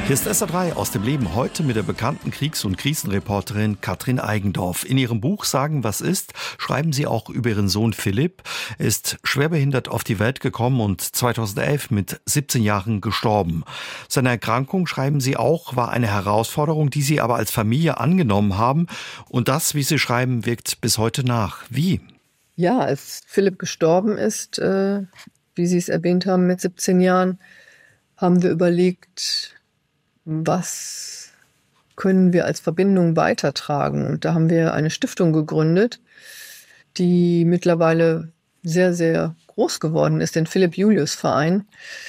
Hier ist SR3 aus dem Leben heute mit der bekannten Kriegs- und Krisenreporterin Katrin Eigendorf. In ihrem Buch Sagen, was ist, schreiben sie auch über ihren Sohn Philipp. Er ist schwerbehindert auf die Welt gekommen und 2011 mit 17 Jahren gestorben. Seine Erkrankung, schreiben sie auch, war eine Herausforderung, die sie aber als Familie angenommen haben. Und das, wie sie schreiben, wirkt bis heute nach. Wie? Ja, als Philipp gestorben ist, wie Sie es erwähnt haben, mit 17 Jahren, haben wir überlegt, was können wir als Verbindung weitertragen? Und da haben wir eine Stiftung gegründet, die mittlerweile sehr, sehr groß geworden ist, den Philipp-Julius-Verein.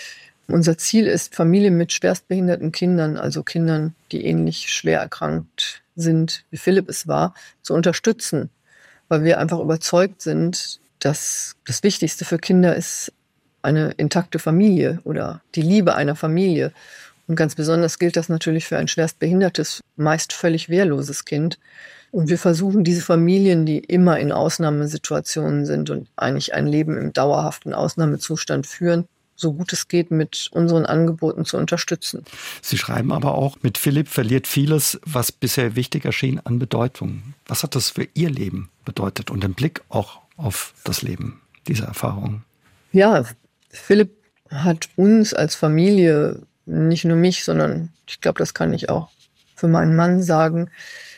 Unser Ziel ist, Familien mit schwerstbehinderten Kindern, also Kindern, die ähnlich schwer erkrankt sind, wie Philipp es war, zu unterstützen. Weil wir einfach überzeugt sind, dass das Wichtigste für Kinder ist eine intakte Familie oder die Liebe einer Familie. Und ganz besonders gilt das natürlich für ein schwerstbehindertes, meist völlig wehrloses Kind. Und wir versuchen, diese Familien, die immer in Ausnahmesituationen sind und eigentlich ein Leben im dauerhaften Ausnahmezustand führen, so gut es geht, mit unseren Angeboten zu unterstützen. Sie schreiben aber auch, mit Philipp verliert vieles, was bisher wichtig erschien, an Bedeutung. Was hat das für Ihr Leben bedeutet und den Blick auch auf das Leben, diese Erfahrung? Ja, Philipp hat uns als Familie, nicht nur mich, sondern ich glaube, das kann ich auch für meinen Mann sagen,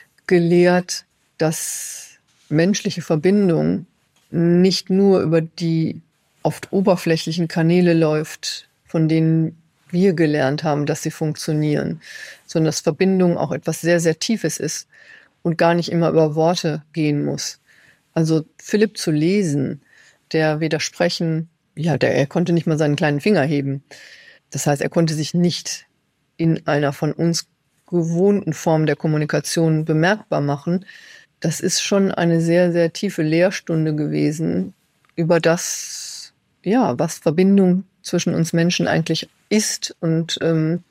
gelehrt, dass menschliche Verbindung nicht nur über die oft oberflächlichen Kanäle läuft, von denen wir gelernt haben, dass sie funktionieren, sondern dass Verbindung auch etwas sehr, sehr Tiefes ist und gar nicht immer über Worte gehen muss. Also Philipp zu lesen, der weder sprechen, er konnte nicht mal seinen kleinen Finger heben. Das heißt, er konnte sich nicht in einer von uns gewohnten Form der Kommunikation bemerkbar machen. Das ist schon eine sehr, sehr tiefe Lehrstunde gewesen über das, was Verbindung zwischen uns Menschen eigentlich ist und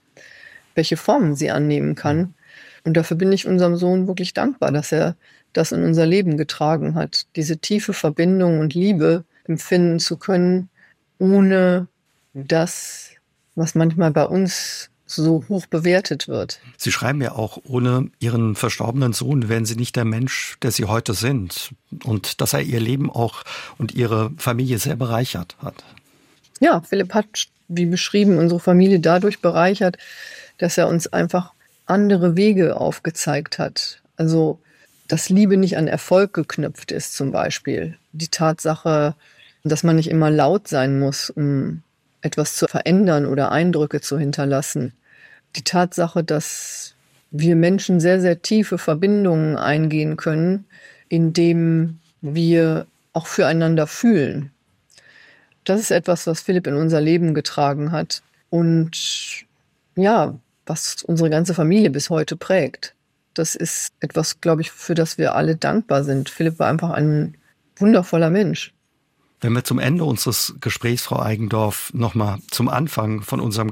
welche Formen sie annehmen kann. Und dafür bin ich unserem Sohn wirklich dankbar, dass er das in unser Leben getragen hat, diese tiefe Verbindung und Liebe empfinden zu können, ohne das, was manchmal bei uns so hoch bewertet wird. Sie schreiben ja auch, ohne Ihren verstorbenen Sohn wären Sie nicht der Mensch, der Sie heute sind. Und dass er Ihr Leben auch und Ihre Familie sehr bereichert hat. Ja, Philipp hat, wie beschrieben, unsere Familie dadurch bereichert, dass er uns einfach andere Wege aufgezeigt hat. Also, dass Liebe nicht an Erfolg geknüpft ist zum Beispiel. Die Tatsache, dass man nicht immer laut sein muss, um etwas zu verändern oder Eindrücke zu hinterlassen. Die Tatsache, dass wir Menschen sehr, sehr tiefe Verbindungen eingehen können, indem wir auch füreinander fühlen. Das ist etwas, was Philipp in unser Leben getragen hat und was unsere ganze Familie bis heute prägt. Das ist etwas, glaube ich, für das wir alle dankbar sind. Philipp war einfach ein wundervoller Mensch. Wenn wir zum Ende unseres Gesprächs, Frau Eigendorf, nochmal zum Anfang von unserem